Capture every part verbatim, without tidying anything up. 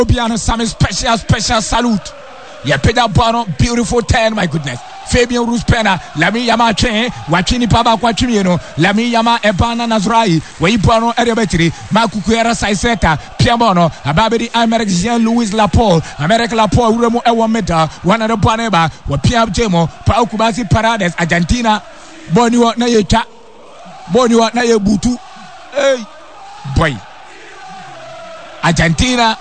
Obiano some special special salute. Yeah, Pedro Bono, beautiful ten, my goodness. Fabian Ruspena, Lami Yama Chain, Wachini Paba Quachimino, Lami Yama Ebana Nazrai, Waibono Erebetri, Makuera Saiseta, Piamono, Ababedi Americ Jean Louis Laporte, America Laporte, Remo Ewameta, one of the Paneba, Wapiab Jemo, Paukubasi Parades, Argentina, Bonua Nayeta, Bonua Nayebutu, hey, boy, Argentina,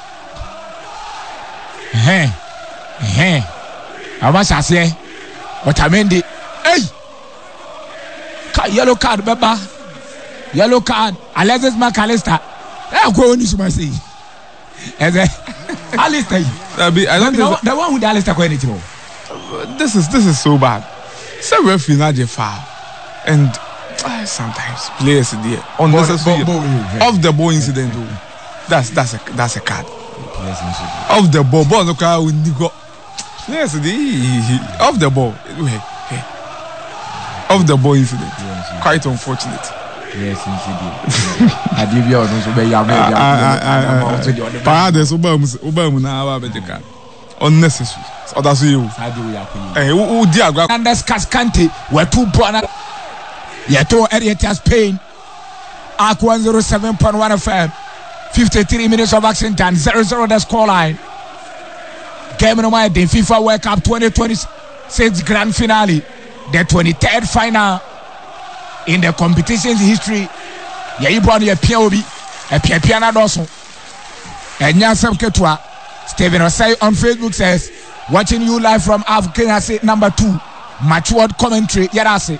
hey, hey, I was I say. Otamendi, hey, yellow card, Baba, yellow card. Alexis McAllister, I go on. You must say, as a Alistair. I don't know the one with Alistair going to. This is this is so bad. So referee not the foul, and uh, sometimes players there unnecessary off the ball incident. That's that's a that's a card. Off the ball, ball no car when you go. Yes, the off the ball. Hey, hey. Off the ball incident. Yes, quite unfortunate. Yes, indeed. I give you also be your baby. Parades Obama Obama na aba bedeka. Unnecessary. So that's you. Eh, who diagram Anders Cascante were two born. Yeah, two areas Spain. Arc one oh seven point one F M. fifty-three minutes of action time. zero zero the score line. Game number the FIFA World Cup twenty twenty-six Grand Finale, the twenty-third final in the competition's history. Yeah, you brought your P O B, a Piana Dawson, and Yasam Ketua. Stephen Osei on Facebook says, watching you live from African State number two, matured commentary. Yarase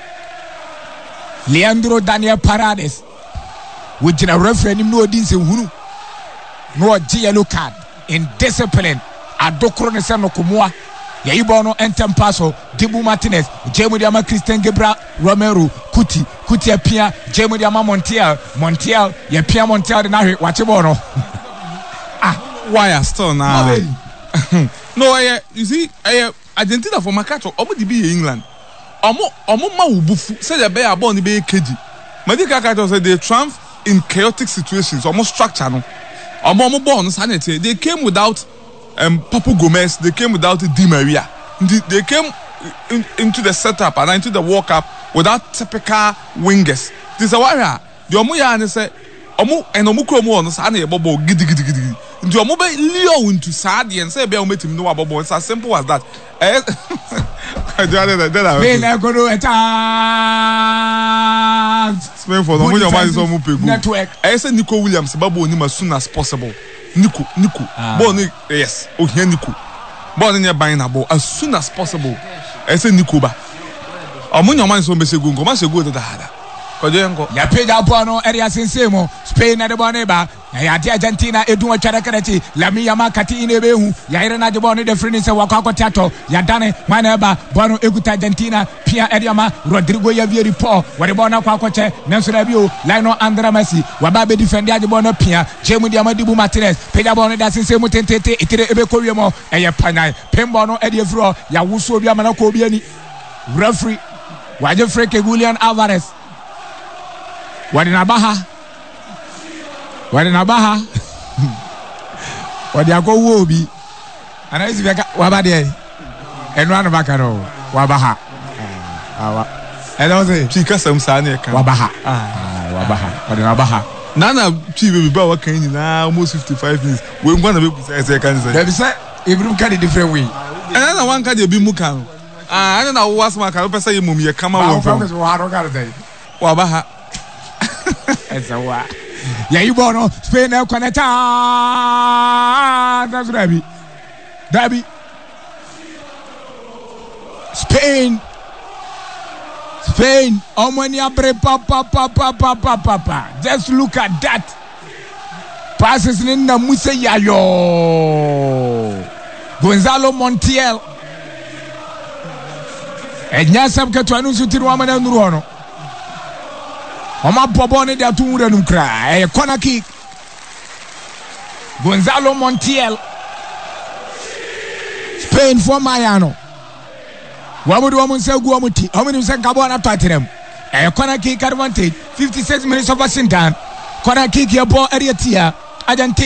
Leandro Daniel Parades, which in a referee no didn't hunu, no yellow card in discipline. Adokro ne seno kumwa ya ibono entempaso Dibu Martinez Jemu Diama Christian Gebra Romero Kuti Kuti apia Jemu Diama Montiel Montiel ya pia Montiel de nawe wachebono ah why still now no I you see I Argentina for Makato omo di be England omo omo ma ubufu say the be abon ni be keji Madika Kato say they triumph in chaotic situations almost structure no omo omo born sanity they came without Um, Papu Gomez, they came without Di Maria. They, they came in, into the setup and into the World Cup without typical wingers. This is a warrior. The Omuya and say, Omu and Omuko on the Sani Bobo giddy giddy giddy. The Omube Leo into Sadi and say, Bell met him no Bobo. It's as simple as that. I go to a Spain for the network. I said Nico Williams, Babu Nim as soon as possible. Niku, Niku, ah. Born, yes, oh, here Niku, born in your buying a ball as soon as possible. I say Nikuba. Amunya man so mese gungo, man se go to the hada. Kojengo. Ya peja bono area sensemo, Spain at the boneba, ya Argentina, Edu Charakarati, Lami Yamakati in Ebehu, ya Irena de Boni, the friends of Wakako Tato, Yadane, Maneba, Bono Eguta Argentina, Pia Ediama, Rodrigo Yavieri Paul, Wadibona Quacoche, Nansurabio, Lino Andra Messi, Wababe defender de Bono Pia, Jemu Diamadibu Martinez, Peja Bono da Sensemo Tente, Itire Ebekoriamo, Aya Panai, Pembono Ediafro, Yawuso Yamanaco Biani, referee, Wajafreke Julian Alvarez. Wadi nabaha Wadi nabaha Wadi ako wobi Anaisi vya wabade Enwano bakaro Wabaha Eno se Chika samsani eka Wabaha Wabaha Wadi nabaha Nana chibi biba waka inyi na almost fifty-five minutes We mkwana bebu sa ese eka nisa Debi sa Ibrum kadi different way Nana wanka di ebi mukano Ah Nana wasu makano Pesa ye mumi ye kama wafam Wabaha Esa wa ya ibono Spain e koneta that's Dabi Dabi Spain Spain omweni abre pa pa pa pa pa pa pa pa just look at that passes in the Musa Yayo Gonzalo Montiel Enyasam ke twanu sutiri wa mana nuru hono Oma bobo ne dia tumure num kra e corner kick Gonzalo Montiel Spain for Mayano Wamudu wamunse gu wamuti Omini mse nkabo na tatirem e corner kick advantage fifty-six minutes of passing time corner kick ya ball area tia Argentina